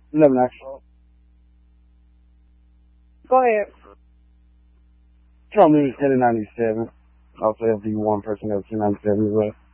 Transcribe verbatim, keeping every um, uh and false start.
eleven, actually. Go ahead. Trump News ten ninety-seven. Also F D one person L two ninety-seven as well.